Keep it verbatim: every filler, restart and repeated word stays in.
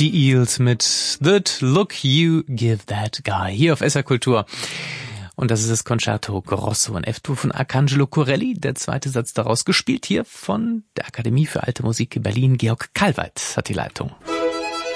Die Eels mit That Look You Give That Guy hier auf S R Kultur. Und das ist das Concerto Grosso in F-Dur von Arcangelo Corelli. Der zweite Satz daraus gespielt hier von der Akademie für Alte Musik in Berlin. Georg Kalweit hat die Leitung.